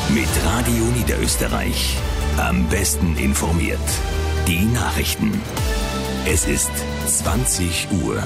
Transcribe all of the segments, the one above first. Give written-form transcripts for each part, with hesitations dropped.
Mit Radio Niederösterreich. Am besten informiert. Die Nachrichten. Es ist 20 Uhr.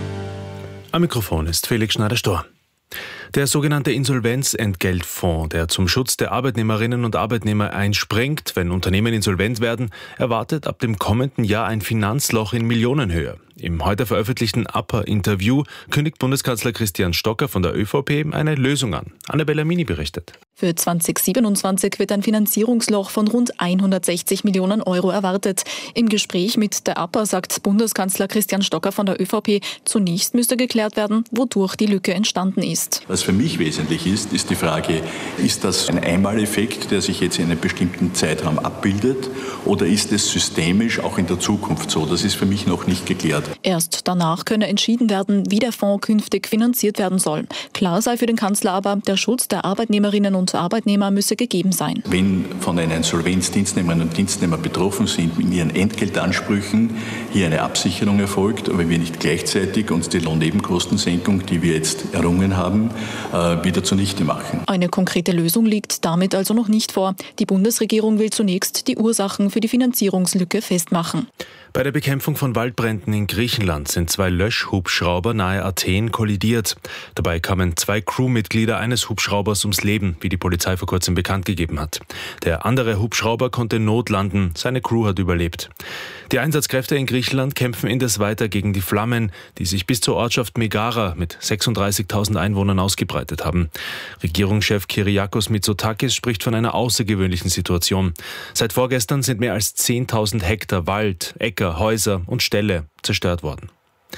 Am Mikrofon ist Felix Schneider-Storr. Der sogenannte Insolvenzentgeltfonds, der zum Schutz der Arbeitnehmerinnen und Arbeitnehmer einspringt, wenn Unternehmen insolvent werden, erwartet ab dem kommenden Jahr ein Finanzloch in Millionenhöhe. Im heute veröffentlichten APA-Interview kündigt Bundeskanzler Christian Stocker von der ÖVP eine Lösung an. Annabella Mini berichtet. Für 2027 wird ein Finanzierungsloch von rund 160 Millionen Euro erwartet. Im Gespräch mit der APA sagt Bundeskanzler Christian Stocker von der ÖVP, zunächst müsste geklärt werden, wodurch die Lücke entstanden ist. Was für mich wesentlich ist die Frage, ist das ein Einmaleffekt, der sich jetzt in einem bestimmten Zeitraum abbildet, oder ist es systemisch auch in der Zukunft so? Das ist für mich noch nicht geklärt. Erst danach könne entschieden werden, wie der Fonds künftig finanziert werden soll. Klar sei für den Kanzler aber, der Schutz der Arbeitnehmerinnen und Arbeitnehmer müsse gegeben sein. Wenn von einer Insolvenz Dienstnehmerinnen und Dienstnehmer betroffen sind, in ihren Entgeltansprüchen hier eine Absicherung erfolgt, aber wir nicht gleichzeitig uns die Lohnnebenkostensenkung, die wir jetzt errungen haben, wieder zunichte machen. Eine konkrete Lösung liegt damit also noch nicht vor. Die Bundesregierung will zunächst die Ursachen für die Finanzierungslücke festmachen. Bei der Bekämpfung von Waldbränden in Griechenland sind 2 Löschhubschrauber nahe Athen kollidiert. Dabei kamen 2 Crewmitglieder eines Hubschraubers ums Leben, wie die Polizei vor kurzem bekannt gegeben hat. Der andere Hubschrauber konnte notlanden, seine Crew hat überlebt. Die Einsatzkräfte in Griechenland kämpfen indes weiter gegen die Flammen, die sich bis zur Ortschaft Megara mit 36.000 Einwohnern ausgebreitet haben. Regierungschef Kyriakos Mitsotakis spricht von einer außergewöhnlichen Situation. Seit vorgestern sind mehr als 10.000 Hektar Wald, Äcker, Häuser und Ställe zerstört worden.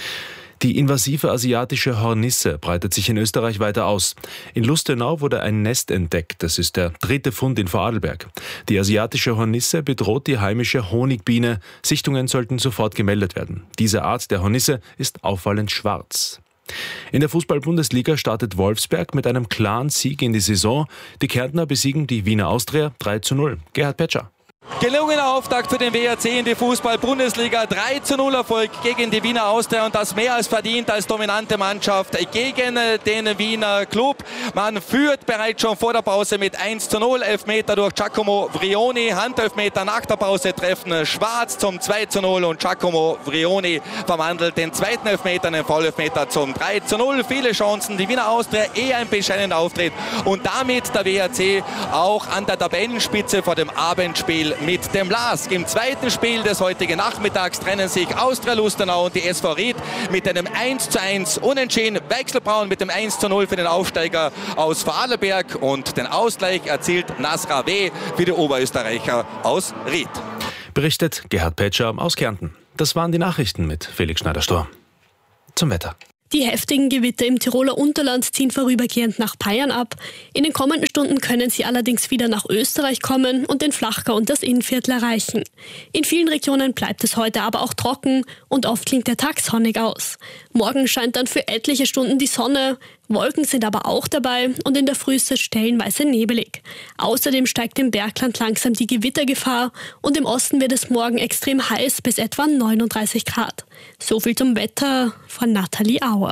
Die invasive asiatische Hornisse breitet sich in Österreich weiter aus. In Lustenau wurde ein Nest entdeckt. Das ist der 3. Fund in Vorarlberg. Die asiatische Hornisse bedroht die heimische Honigbiene. Sichtungen sollten sofort gemeldet werden. Diese Art der Hornisse ist auffallend schwarz. In der Fußball-Bundesliga startet Wolfsberg mit einem klaren Sieg in die Saison. Die Kärntner besiegen die Wiener Austria 3:0. Gerhard Petscher. Gelungener Auftakt für den WRC in die Fußball-Bundesliga. 3:0 Erfolg gegen die Wiener Austria und das mehr als verdient als dominante Mannschaft gegen den Wiener Club. Man führt bereits schon vor der Pause mit 1:0. Elfmeter durch Giacomo Vrioni. Handelfmeter nach der Pause treffen Schwarz zum 2:0 und Giacomo Vrioni verwandelt den zweiten Elfmeter, den Foulelfmeter zum 3:0. Viele Chancen. Die Wiener Austria eher ein bescheidener Auftritt und damit der WRC auch an der Tabellenspitze vor dem Abendspiel mit dem LASK. Im zweiten Spiel des heutigen Nachmittags trennen sich Austria Lustenau und die SV Ried mit einem 1:1 Unentschieden. Weichselbraun mit dem 1:0 für den Aufsteiger aus Vorarlberg und den Ausgleich erzielt Nasra W. für die Oberösterreicher aus Ried. Berichtet Gerhard Petscher aus Kärnten. Das waren die Nachrichten mit Felix Schneider-Storr. Zum Wetter. Die heftigen Gewitter im Tiroler Unterland ziehen vorübergehend nach Payern ab. In den kommenden Stunden können sie allerdings wieder nach Österreich kommen und den Flachgau und das Innviertel erreichen. In vielen Regionen bleibt es heute aber auch trocken und oft klingt der Tag sonnig aus. Morgen scheint dann für etliche Stunden die Sonne, Wolken sind aber auch dabei und in der Früh ist es stellenweise nebelig. Außerdem steigt im Bergland langsam die Gewittergefahr und im Osten wird es morgen extrem heiß bis etwa 39 Grad. So viel zum Wetter von Nathalie Auer.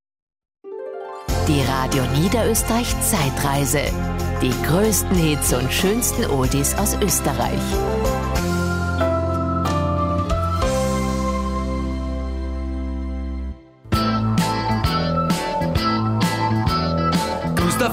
Die Radio Niederösterreich Zeitreise. Die größten Hits und schönsten Oldies aus Österreich.